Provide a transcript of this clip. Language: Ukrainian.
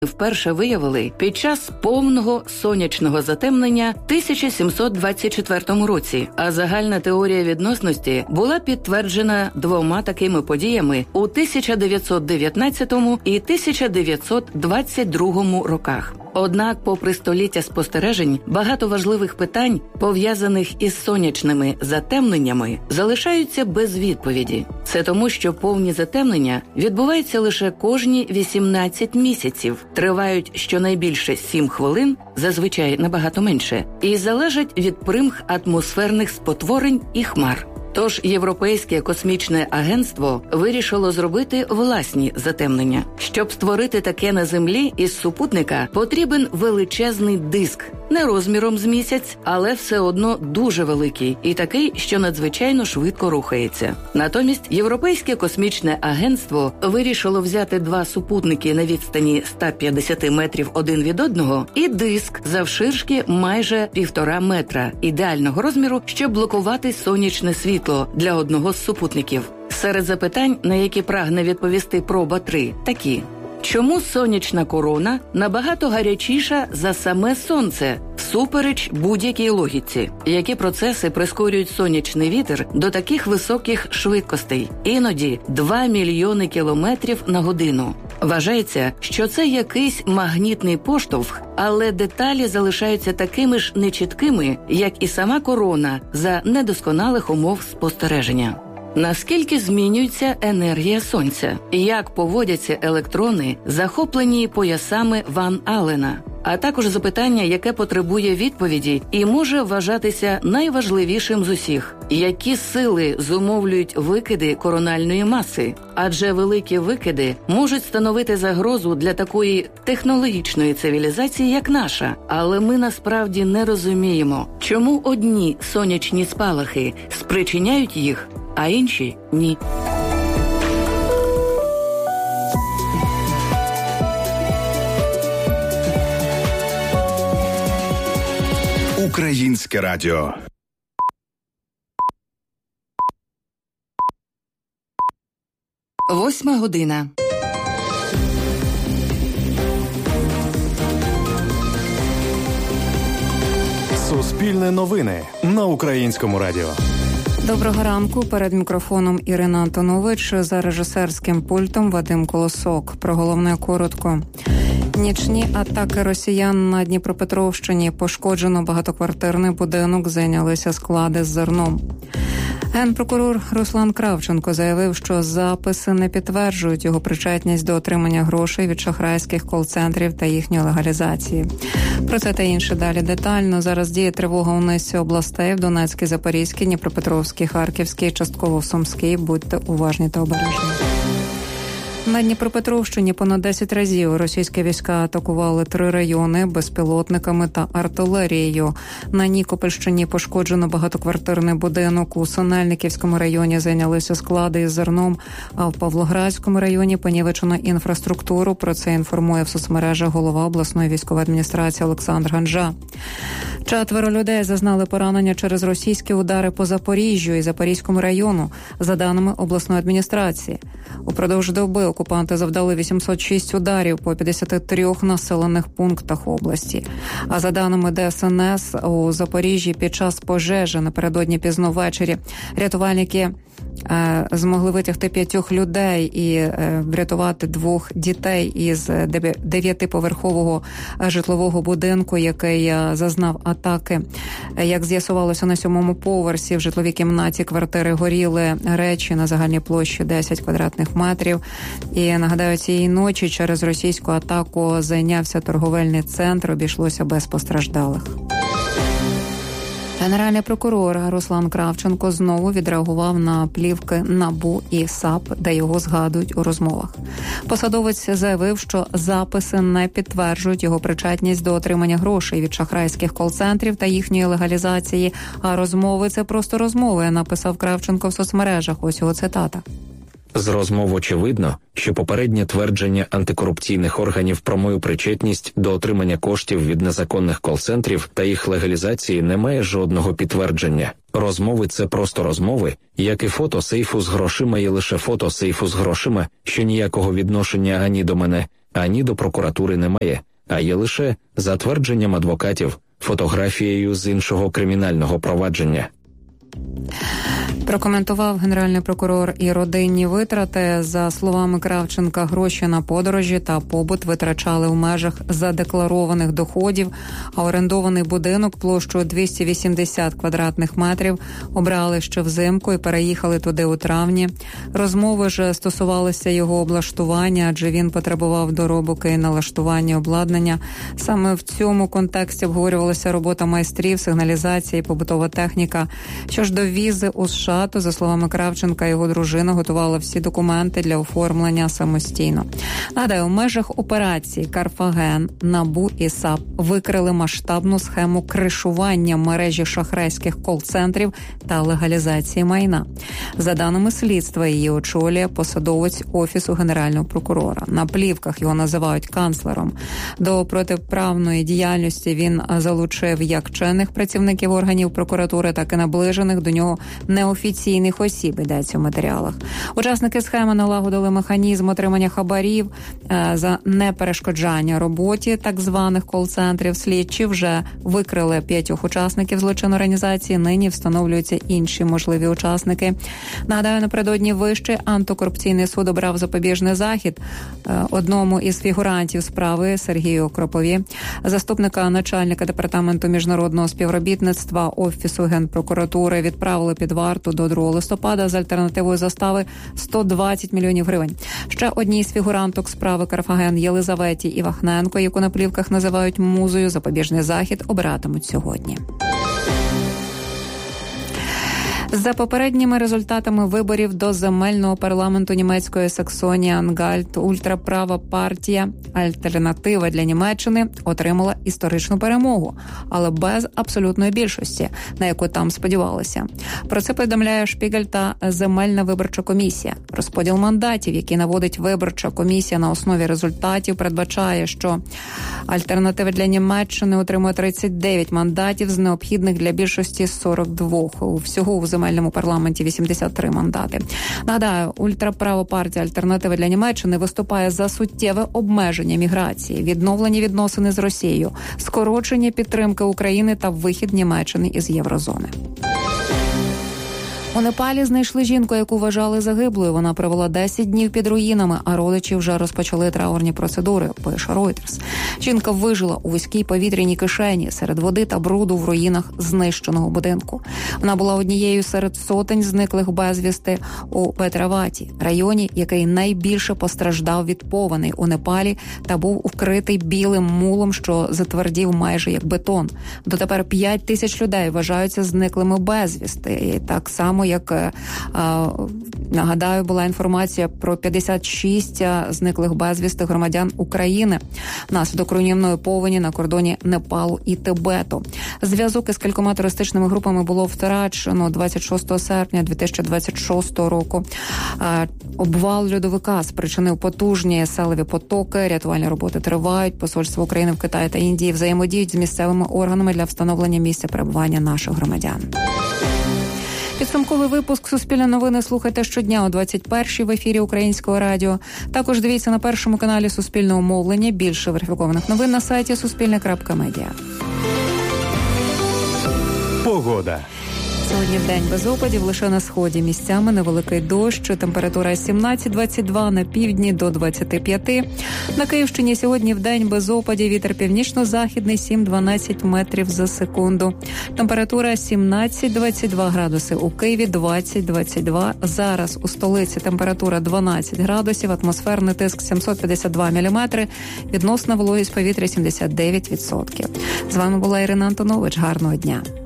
вперше виявили під час повного сонячного затемнення 1724 році, а загальна теорія відносності була підтверджена двома такими подіями у 1919 і 1922 роках. Однак, попри століття спостережень, багато важливих питань, пов'язаних із сонячними затемненнями, залишаються без відповіді. Це тому, що повні затемнення відбуваються лише кожні 18 місяців, тривають щонайбільше 7 хвилин, зазвичай набагато менше, і залежать від примх атмосферних спотворень і хмар. Тож Європейське космічне агентство вирішило зробити власні затемнення. Щоб створити таке на Землі із супутника, потрібен величезний диск. Не розміром з місяць, але все одно дуже великий і такий, що надзвичайно швидко рухається. Натомість Європейське космічне агентство вирішило взяти два супутники на відстані 150 метрів один від одного і диск завширшки майже 1,5 метра, ідеального розміру, щоб блокувати сонячне світло для одного з супутників. Серед запитань, на які прагне відповісти проба 3, такі. Чому сонячна корона набагато гарячіша за саме Сонце, всупереч будь-якій логіці? Які процеси прискорюють сонячний вітер до таких високих швидкостей? Іноді 2 мільйони кілометрів на годину. Вважається, що це якийсь магнітний поштовх, але деталі залишаються такими ж нечіткими, як і сама корона за недосконалих умов спостереження. Наскільки змінюється енергія Сонця? Як поводяться електрони, захоплені поясами Ван Аллена? А також запитання, яке потребує відповіді і може вважатися найважливішим з усіх. Які сили зумовлюють викиди корональної маси? Адже великі викиди можуть становити загрозу для такої технологічної цивілізації, як наша. Але ми насправді не розуміємо, чому одні сонячні спалахи спричиняють їх, а інші – ні. Українське радіо. Восьма година. Суспільне новини на Українському радіо. Доброго ранку. Перед мікрофоном Ірина Антонович, за режисерським пультом Вадим Колосок. Про головне коротко. Нічні атаки росіян на Дніпропетровщині. Пошкоджено багатоквартирний будинок, зайнялися склади з зерном. Генпрокурор Руслан Кравченко заявив, що записи не підтверджують його причетність до отримання грошей від шахрайських кол-центрів та їхньої легалізації. Про це та інше далі детально. Зараз діє тривога у низці областей: в Донецькій, Запорізькій, Дніпропетровській, Харківській, частково в Сумській. Будьте уважні та обережні. На Дніпропетровщині понад 10 разів російські війська атакували 3 райони безпілотниками та артилерією. На Нікопольщині пошкоджено багатоквартирний будинок, у Синельниківському районі зайнялися склади із зерном, а в Павлоградському районі понівечено інфраструктуру. Про це інформує в соцмережах голова обласної військової адміністрації Олександр Ганжа. 4 людей зазнали поранення через російські удари по Запоріжжю і Запорізькому району, за даними обласної адміністрації. Упродовж доби окупанти завдали 806 ударів по 53 населених пунктах області. А за даними ДСНС, у Запоріжжі під час пожежі напередодні пізно ввечері рятувальники змогли витягти 5 людей і врятувати 2 дітей із 9-поверхового житлового будинку, який зазнав атаки. Як з'ясувалося, на 7-му поверсі в житловій кімнаті квартири горіли речі на загальній площі 10 квадратних метрів. І, нагадаю, цієї ночі через російську атаку зайнявся торговельний центр, обійшлося без постраждалих. Генеральний прокурор Руслан Кравченко знову відреагував на плівки НАБУ і САП, де його згадують у розмовах. Посадовець заявив, що записи не підтверджують його причетність до отримання грошей від шахрайських кол-центрів та їхньої легалізації, а розмови – це просто розмови, написав Кравченко в соцмережах. Ось його цитата. З розмов очевидно, що попереднє твердження антикорупційних органів про мою причетність до отримання коштів від незаконних кол-центрів та їх легалізації не має жодного підтвердження. Розмови – це просто розмови, як і фото сейфу з грошима є лише фото сейфу з грошима, що ніякого відношення ані до мене, ані до прокуратури немає, а є лише затвердженням адвокатів, фотографією з іншого кримінального провадження. Прокоментував генеральний прокурор і родинні витрати. За словами Кравченка, гроші на подорожі та побут витрачали в межах задекларованих доходів, а орендований будинок площею 280 квадратних метрів обрали ще взимку і переїхали туди у травні. Розмови ж стосувалися його облаштування, адже він потребував доробок і налаштування обладнання. Саме в цьому контексті обговорювалася робота майстрів, сигналізації, побутова техніка. Що ж до візи у США, то, за словами Кравченка, його дружина готувала всі документи для оформлення самостійно. Нагадаю, у межах операції «Карфаген» НАБУ і САП викрили масштабну схему кришування мережі шахрайських кол-центрів та легалізації майна. За даними слідства, її очолює посадовець Офісу Генерального прокурора. На плівках його називають канцлером. До протиправної діяльності він залучив як чинних працівників органів прокуратури, так і наближених до нього неофіційних осіб, йдеться в матеріалах. Учасники схеми налагодили механізм отримання хабарів за неперешкоджання роботі так званих кол-центрів. Слідчі вже викрили 5 учасників злочинної організації, нині встановлюються інші можливі учасники. Нагадаю, напередодні Вищий антикорупційний суд обрав запобіжний захід одному із фігурантів справи Сергію Кропові. Заступника начальника департаменту міжнародного співробітництва Офісу Генпрокуратури відправили під варту до 2 листопада з альтернативою застави 120 мільйонів гривень. Ще одній з фігуранток справи «Карфаген» Єлизаветі Івахненко, яку на плівках називають музою, запобіжний захід обиратимуть сьогодні. За попередніми результатами виборів до земельного парламенту німецької Саксонії-Ангальт ультраправа партія «Альтернатива для Німеччини» отримала історичну перемогу, але без абсолютної більшості, на яку там сподівалися. Про це повідомляє Шпігель та земельна виборча комісія. Розподіл мандатів, який наводить виборча комісія на основі результатів, передбачає, що «Альтернатива для Німеччини» отримує 39 мандатів з необхідних для більшості 42. Всього у земельному парламенті 83 мандати. Нагадаю, ультраправа партія «Альтернатива для Німеччини» виступає за суттєве обмеження міграції, відновлення відносини з Росією, скорочення підтримки України та вихід Німеччини із єврозони. У Непалі знайшли жінку, яку вважали загиблою. Вона провела 10 днів під руїнами, а родичі вже розпочали траурні процедури, пише Reuters. Жінка вижила у вузькій повітряній кишені серед води та бруду в руїнах знищеного будинку. Вона була однією серед сотень зниклих безвісти у Петраваті, районі, який найбільше постраждав від повеней у Непалі та був укритий білим мулом, що затвердів майже як бетон. Дотепер 5 тисяч людей вважаються зниклими безвісти. І так само, як, нагадаю, була інформація про 56 зниклих безвісти громадян України внаслідок руйнівної повені на кордоні Непалу і Тибету. Зв'язок із кількома терористичними групами було втрачено 26 серпня 2026 року. Обвал льодовика спричинив потужні селеві потоки, рятувальні роботи тривають. Посольство України в Китаї та Індії взаємодіють з місцевими органами для встановлення місця перебування наших громадян. Підсумковий випуск «Суспільне новини» слухайте щодня о 21-й в ефірі Українського радіо. Також дивіться на першому каналі Суспільного мовлення. Більше верифікованих новин на сайті суспільне.медіа. Погода. Сьогодні вдень без опадів, лише на сході місцями невеликий дощ, температура 17-22, на півдні до 25. На Київщині сьогодні вдень без опадів, вітер північно-західний 7-12 метрів за секунду. Температура 17-22 градуси, у Києві 20-22. Зараз у столиці температура 12 градусів, атмосферний тиск 752 міліметри, відносна вологість повітря 79%. З вами була Ірина Антонович. Гарного дня.